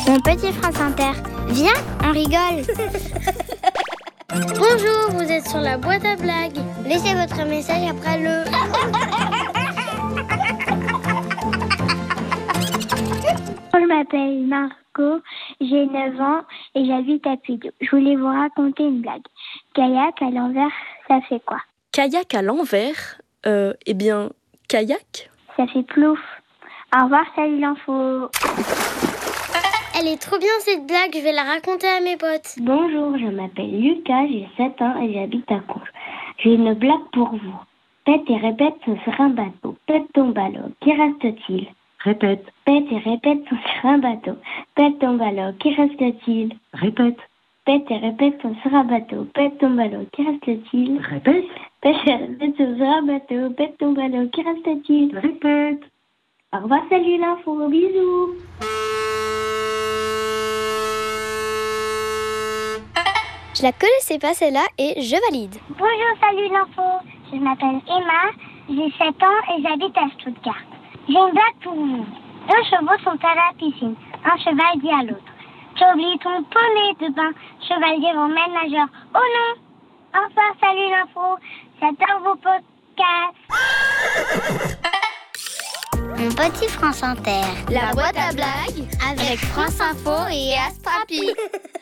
Mon petit France Inter, viens, on rigole. Bonjour, vous êtes sur la boîte à blagues. Laissez votre message après le... Je m'appelle Marco, j'ai 9 ans et j'habite à Puydou. Je voulais vous raconter une blague. Kayak à l'envers, ça fait quoi? Kayak à l'envers, kayak? Ça fait plouf. Au revoir, salut l'info. Elle est trop bien cette blague, je vais la raconter à mes potes. Bonjour, je m'appelle Lucas, j'ai 7 ans et j'habite à Conches. J'ai une blague pour vous. Pète et répète, ce sera un bateau. Pète ton ballot, qui reste-t-il? Répète. Pète et répète, ce sera un bateau. Pète ton ballot, qui reste-t-il? Répète. Pète et répète, ce sera un bateau. Pète ton ballot, qui reste-t-il? Répète. Pète et répète, ce sera un bateau. Pète ton ballot, qui reste-t-il? Répète. Au revoir, salut l'info, bisous. Je la connaissais pas celle-là et je valide. Bonjour, salut l'info. Je m'appelle Emma, j'ai 7 ans et j'habite à Stuttgart. J'ai une blague pour vous. 2 chevaux sont à la piscine. Un cheval dit à l'autre: tu as oublié ton poney de bain. Chevalier emmène nageur. Oh non! Enfin, salut l'info. J'adore vos podcasts. Mon petit France Inter. La boîte à blagues Avec France Info et Astrapi.